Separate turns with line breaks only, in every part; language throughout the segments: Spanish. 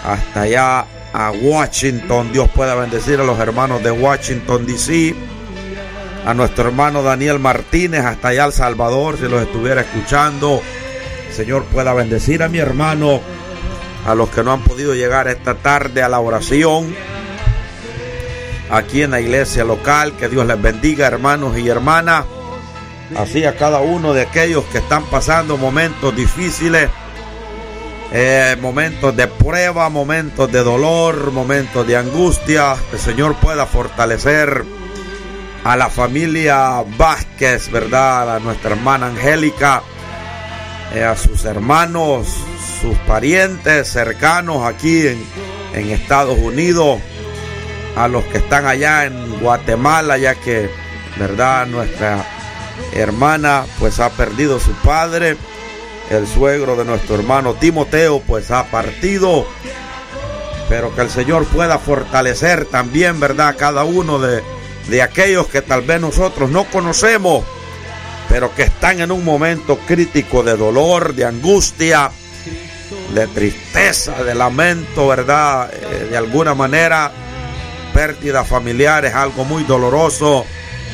hasta allá a Washington. Dios pueda bendecir a los hermanos de Washington, D.C., a nuestro hermano Daniel Martínez, hasta allá El Salvador, si los estuviera escuchando. Señor pueda bendecir a mi hermano, a los que no han podido llegar esta tarde a la oración aquí en la iglesia local. Que Dios les bendiga, hermanos y hermanas, así a cada uno de aquellos que están pasando momentos difíciles, momentos de prueba, momentos de dolor, momentos de angustia. El Señor pueda fortalecer a la familia Vázquez, ¿verdad? A nuestra hermana Angélica, a sus hermanos, sus parientes cercanos aquí en Estados Unidos, a los que están allá en Guatemala, ya que, ¿verdad?, nuestra hermana pues ha perdido su padre. El suegro de nuestro hermano Timoteo pues ha partido, pero que el Señor pueda fortalecer también, ¿verdad?, cada uno de aquellos que tal vez nosotros no conocemos, pero que están en un momento crítico de dolor, de angustia, de tristeza, de lamento, ¿verdad? De alguna manera, pérdida familiar es algo muy doloroso,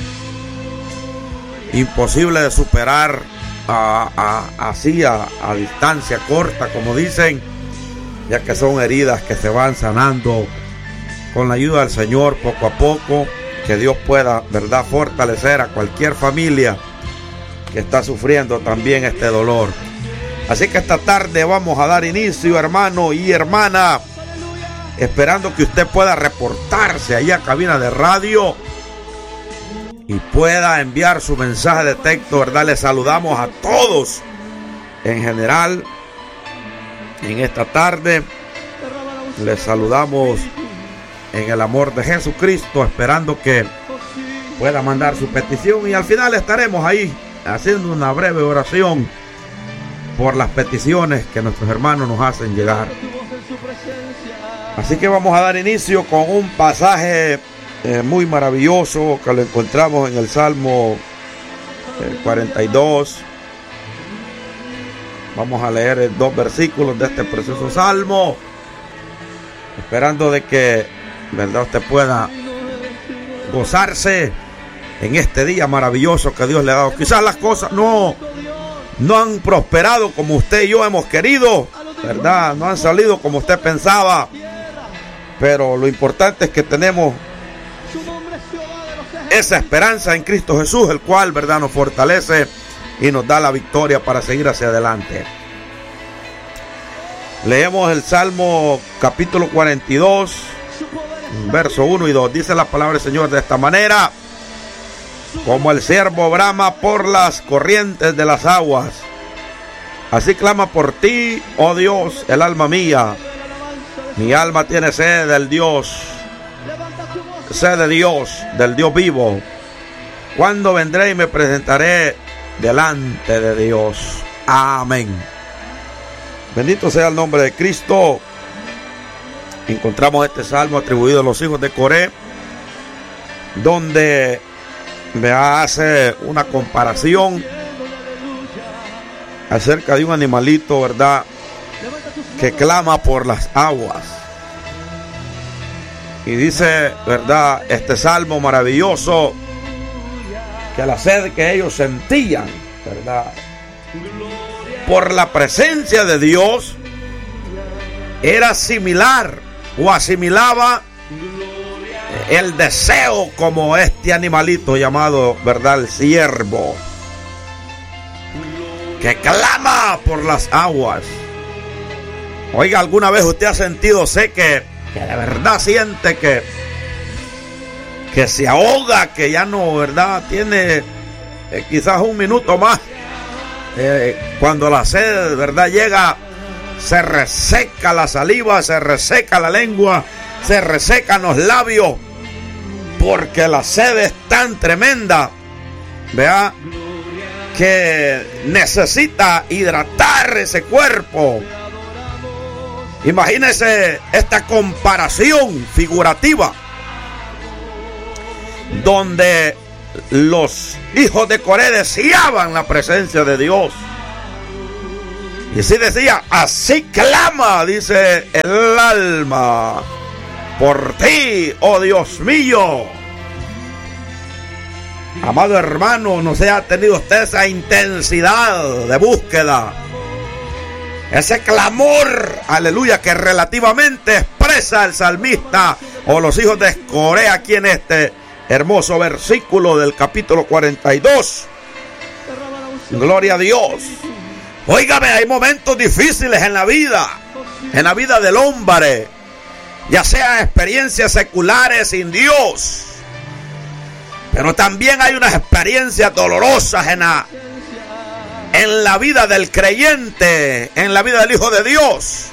imposible de superar así a distancia corta, como dicen, ya que son heridas que se van sanando con la ayuda del Señor poco a poco. Que Dios pueda, ¿verdad?, fortalecer a cualquier familia que está sufriendo también este dolor. Así que esta tarde vamos a dar inicio, hermano y hermana, esperando que usted pueda reportarse ahí a cabina de radio y pueda enviar su mensaje de texto, ¿verdad? Les saludamos a todos en general en esta tarde. Les saludamos en el amor de Jesucristo, esperando que pueda mandar su petición, y al final estaremos ahí haciendo una breve oración por las peticiones que nuestros hermanos nos hacen llegar. Así que vamos a dar inicio con un pasaje muy maravilloso que lo encontramos en el Salmo 42. Vamos a leer 2 versículos de este precioso salmo, esperando de que, ¿verdad?, usted pueda gozarse en este día maravilloso que Dios le ha dado. Quizás las cosas no han prosperado como usted y yo hemos querido, ¿verdad? No han salido como usted pensaba, pero lo importante es que tenemos esa esperanza en Cristo Jesús, el cual, ¿verdad?, nos fortalece y nos da la victoria para seguir hacia adelante. Leemos el Salmo capítulo 42, verso 1 y 2. Dice la palabra del Señor de esta manera: como el ciervo brama por las corrientes de las aguas, así clama por ti, oh Dios, el alma mía. Mi alma tiene sed del Dios, sed de Dios, del Dios vivo. ¿Cuándo vendré y me presentaré delante de Dios? Amén. Bendito sea el nombre de Cristo. Encontramos este salmo atribuido a los hijos de Coré, donde me hace una comparación acerca de un animalito, ¿verdad?, que clama por las aguas. Y dice, ¿verdad?, este salmo maravilloso, que la sed que ellos sentían, ¿verdad?, por la presencia de Dios, era similar o asimilaba el deseo como este animalito llamado, ¿verdad?, el ciervo, que clama por las aguas. Oiga, ¿alguna vez usted ha sentido sed que de verdad siente que se ahoga, que ya no, ¿verdad?, tiene quizás un minuto más? Cuando la sed, ¿verdad?, llega, se reseca la saliva, se reseca la lengua, se resecan los labios, porque la sed es tan tremenda, vea, que necesita hidratar ese cuerpo. Imagínese esta comparación figurativa, donde los hijos de Coré deseaban la presencia de Dios. Y sí decía, así clama, dice el alma, por ti, oh Dios mío. Amado hermano, no sé, ha tenido usted esa intensidad de búsqueda, ese clamor, aleluya, que relativamente expresa el salmista o los hijos de Coré aquí en este hermoso versículo del capítulo 42. Gloria a Dios. Óigame, hay momentos difíciles en la vida del hombre, ya sea experiencias seculares sin Dios, pero también hay unas experiencias dolorosas en la vida del creyente, en la vida del Hijo de Dios.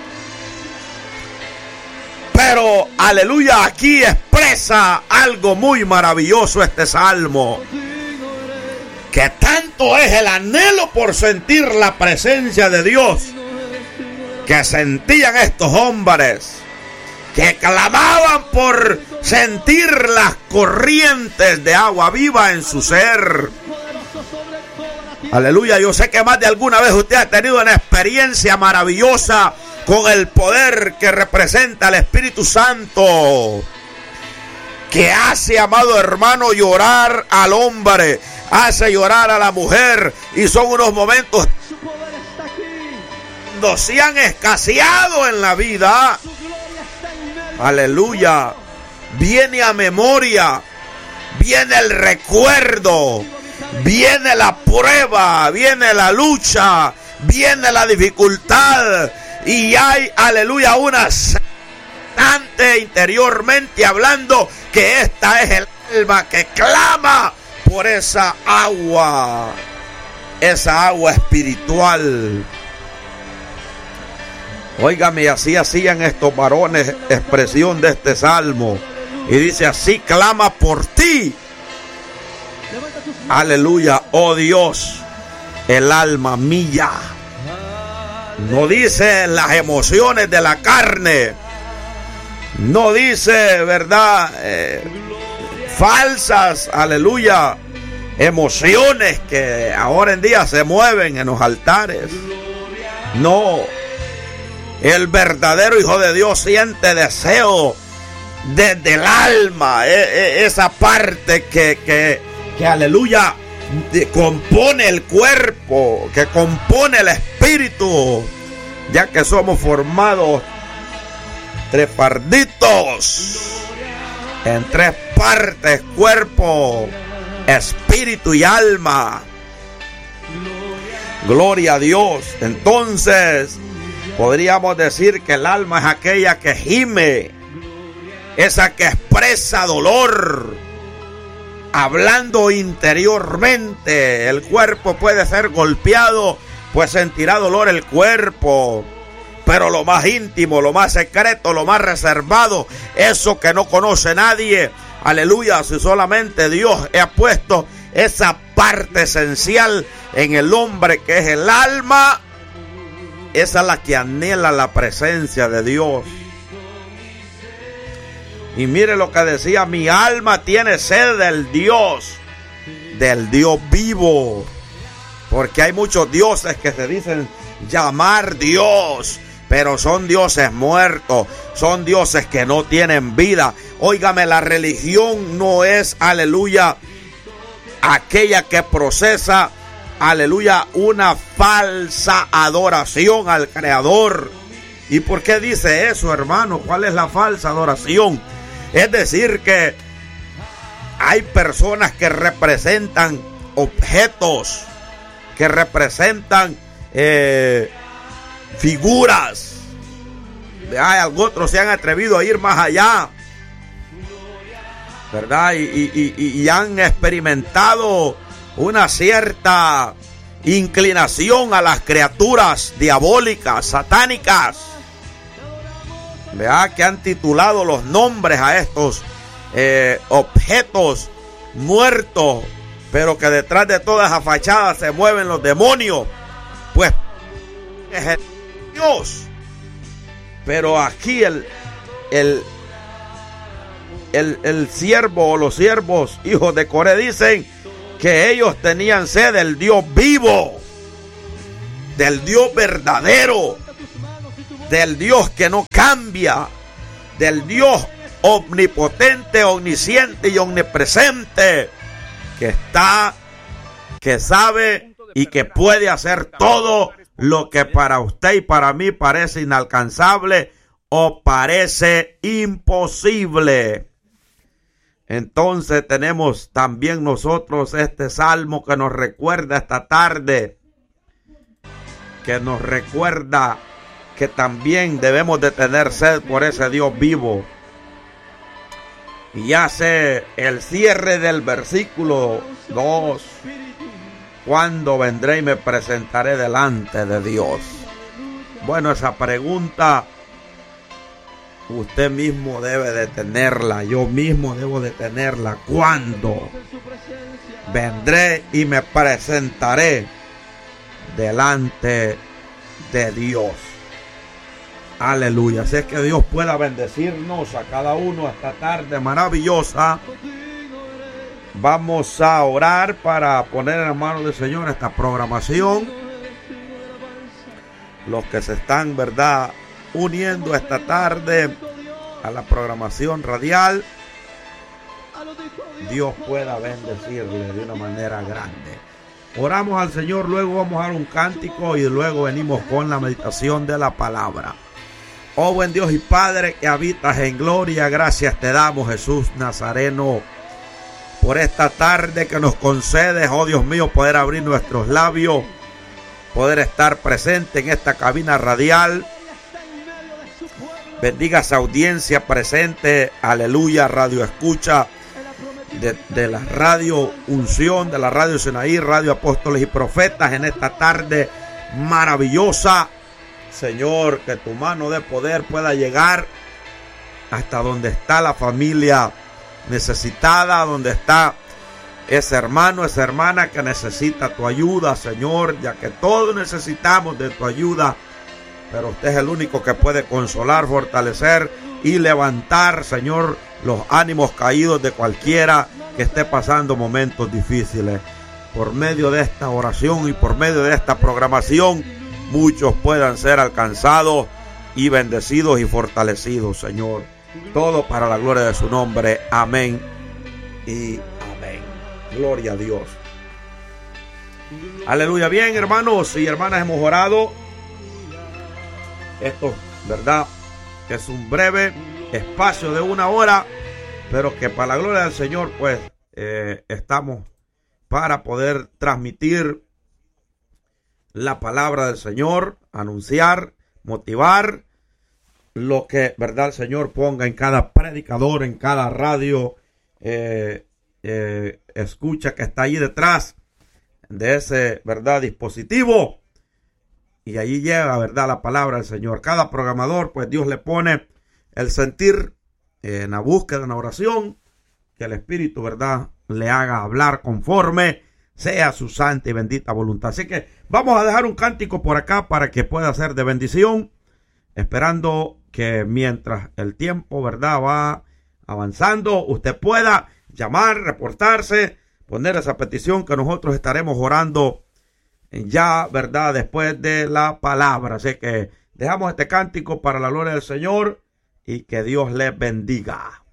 Pero, aleluya, aquí expresa algo muy maravilloso este salmo, que tanto es el anhelo por sentir la presencia de Dios que sentían estos hombres, que clamaban por sentir las corrientes de agua viva en su ser. Aleluya, yo sé que más de alguna vez usted ha tenido una experiencia maravillosa con el poder que representa el Espíritu Santo, que hace, amado hermano, llorar al hombre, hace llorar a la mujer, y son unos momentos cuando se han escaseado en la vida. Aleluya, viene a memoria, viene el recuerdo, viene la prueba, viene la lucha, viene la dificultad, y hay, aleluya, una instante interiormente hablando que esta es el alma que clama por esa agua espiritual. Óigame, así hacían estos varones expresión de este salmo, y dice, así clama por ti, aleluya, oh Dios, el alma mía. No dice las emociones de la carne, no dice, verdad, falsas, aleluya, emociones que ahora en día se mueven en los altares. No, el verdadero Hijo de Dios siente deseo desde el alma, esa parte que aleluya, compone el cuerpo, que compone el espíritu, ya que somos formados treparditos en tres partes: cuerpo, espíritu y alma. Gloria a Dios. Entonces podríamos decir que el alma es aquella que gime, esa que expresa dolor, hablando interiormente. El cuerpo puede ser golpeado, pues sentirá dolor el cuerpo, pero lo más íntimo, lo más secreto, lo más reservado, eso que no conoce nadie, aleluya, si solamente Dios ha puesto esa parte esencial en el hombre, que es el alma, esa es la que anhela la presencia de Dios. Y mire lo que decía: mi alma tiene sed del Dios vivo. Porque hay muchos dioses que se dicen llamar Dios, pero son dioses muertos, son dioses que no tienen vida. Óigame, la religión no es, aleluya, aquella que procesa, aleluya, una falsa adoración al Creador. ¿Y por qué dice eso, hermano? ¿Cuál es la falsa adoración? Es decir, que hay personas que representan objetos, que representan figuras. Hay otros se han atrevido a ir más allá, ¿verdad? Y han experimentado una cierta inclinación a las criaturas diabólicas, satánicas, ¿verdad? Que han titulado los nombres a estos objetos muertos, pero que detrás de toda esa fachada se mueven los demonios, pues es el Dios. Pero aquí el siervo o los siervos hijos de Coré dicen que ellos tenían sed del Dios vivo. del Dios verdadero, del Dios que no cambia, del Dios omnipotente, omnisciente y omnipresente, que está, que sabe y que puede hacer todo lo que para usted y para mí parece inalcanzable o parece imposible. Entonces tenemos también nosotros este salmo que nos recuerda esta tarde, que nos recuerda que también debemos de tener sed por ese Dios vivo. Y hace el cierre del versículo 2. ¿Cuándo vendré y me presentaré delante de Dios? Bueno, esa pregunta usted mismo debe de tenerla. Yo mismo debo de tenerla. ¿Cuándo vendré y me presentaré delante de Dios? Aleluya. Así es que Dios pueda bendecirnos a cada uno esta tarde maravillosa. Vamos a orar para poner en manos del Señor esta programación. Los que se están, ¿verdad?, uniendo esta tarde a la programación radial, Dios pueda bendecirle de una manera grande. Oramos al Señor, luego vamos a dar un cántico y luego venimos con la meditación de la palabra. Oh buen Dios y Padre que habitas en gloria, gracias te damos, Jesús Nazareno, por esta tarde que nos concedes, oh Dios mío, poder abrir nuestros labios, poder estar presente en esta cabina radial. Bendiga esa audiencia presente, aleluya, radio escucha de la radio Unción, de la radio Sinaí, radio Apóstoles y Profetas en esta tarde maravillosa. Señor, que tu mano de poder pueda llegar hasta donde está la familia necesitada, donde está ese hermano, esa hermana que necesita tu ayuda, Señor, ya que todos necesitamos de tu ayuda, pero usted es el único que puede consolar, fortalecer y levantar, Señor, los ánimos caídos de cualquiera que esté pasando momentos difíciles. Por medio de esta oración y por medio de esta programación, muchos puedan ser alcanzados y bendecidos y fortalecidos, Señor. Todo para la gloria de su nombre. Amén y amén. Gloria a Dios. Aleluya. Bien, hermanos y hermanas, hemos orado. Esto, ¿verdad?, es un breve espacio de 1 hora, pero que para la gloria del Señor, pues, estamos para poder transmitir la palabra del Señor, anunciar, motivar lo que, ¿verdad?, el Señor ponga en cada predicador, en cada radio escucha que está ahí detrás de ese, ¿verdad?, dispositivo. Y allí llega, ¿verdad?, la palabra del Señor. Cada programador, pues Dios le pone el sentir en la búsqueda, en la oración, que el Espíritu, ¿verdad?, le haga hablar conforme sea su santa y bendita voluntad. Así que vamos a dejar un cántico por acá para que pueda ser de bendición, esperando que mientras el tiempo, ¿verdad?, va avanzando, usted pueda llamar, reportarse, poner esa petición que nosotros estaremos orando ya, ¿verdad?, después de la palabra. Así que dejamos este cántico para la gloria del Señor y que Dios les bendiga.